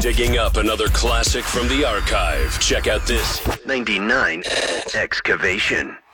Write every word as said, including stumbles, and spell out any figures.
Digging up another classic from the archive. Check out this ninety-nine Excavation.